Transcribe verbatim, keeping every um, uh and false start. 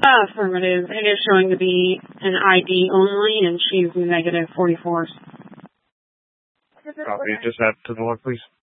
Uh, affirmative. It is showing to be an I D only, and she's negative forty-four. Copy. Just add to the log, please.